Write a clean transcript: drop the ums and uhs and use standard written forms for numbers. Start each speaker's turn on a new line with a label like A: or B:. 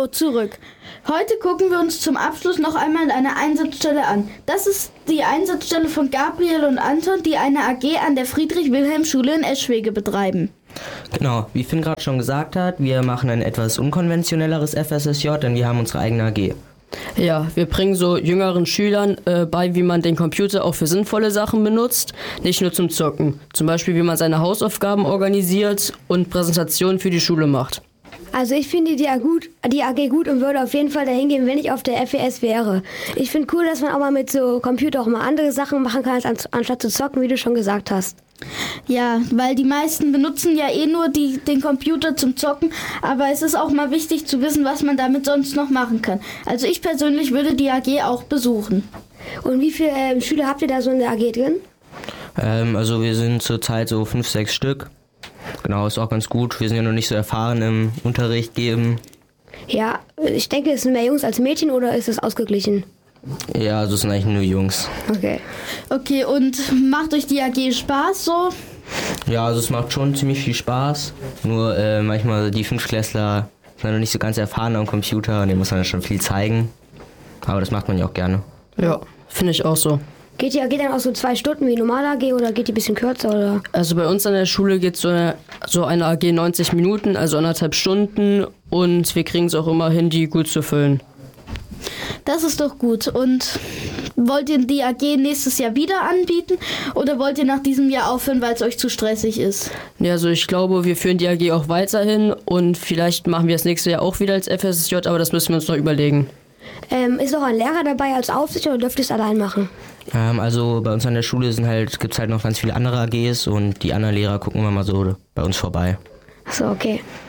A: So, zurück. Heute gucken wir uns zum Abschluss noch einmal eine Einsatzstelle an. Das ist die Einsatzstelle von Gabriel und Anton, die eine AG an der Friedrich-Wilhelm-Schule in Eschwege betreiben.
B: Genau, wie Finn gerade schon gesagt hat, wir machen ein etwas unkonventionelleres FSSJ, denn wir haben unsere eigene AG.
C: Ja, wir bringen so jüngeren Schülern bei, wie man den Computer auch für sinnvolle Sachen benutzt, nicht nur zum Zocken. Zum Beispiel, wie man seine Hausaufgaben organisiert und Präsentationen für die Schule macht.
D: Also ich finde die AG gut und würde auf jeden Fall dahin gehen, wenn ich auf der FES wäre. Ich finde cool, dass man auch mal mit so Computer auch mal andere Sachen machen kann, anstatt zu zocken, wie du schon gesagt hast.
A: Ja, weil die meisten benutzen ja nur den Computer zum Zocken, aber es ist auch mal wichtig zu wissen, was man damit sonst noch machen kann. Also ich persönlich würde die AG auch besuchen.
D: Und wie viele Schüler habt ihr da so in der AG drin?
B: Also wir sind zurzeit so 5, 6 Stück. Genau, ist auch ganz gut. Wir sind ja noch nicht so erfahren im Unterricht geben.
D: Ja, ich denke, es sind mehr Jungs als Mädchen oder ist es ausgeglichen?
B: Ja, also es sind eigentlich nur Jungs.
D: Okay.
A: Okay, und macht euch die AG Spaß so?
B: Ja, also es macht schon ziemlich viel Spaß. Nur manchmal die Fünftklässler sind noch nicht so ganz erfahren am Computer und denen muss man schon viel zeigen. Aber das macht man ja auch gerne.
C: Ja, finde ich auch so.
D: Geht die AG dann auch so 2 Stunden wie normale AG oder geht die ein bisschen kürzer? Oder?
C: Also bei uns an der Schule geht so eine AG 90 Minuten, also 1,5 Stunden und wir kriegen es auch immer hin, die gut zu füllen.
A: Das ist doch gut. Und wollt ihr die AG nächstes Jahr wieder anbieten oder wollt ihr nach diesem Jahr aufhören, weil es euch zu stressig ist?
C: Ja, also ich glaube, wir führen die AG auch weiterhin und vielleicht machen wir das nächste Jahr auch wieder als FSSJ, aber das müssen wir uns noch überlegen.
D: Ist auch ein Lehrer dabei als Aufsicht oder dürft ihr es allein machen?
B: Also bei uns an der Schule gibt es halt noch ganz viele andere AGs und die anderen Lehrer gucken immer mal so bei uns vorbei.
D: Achso, okay.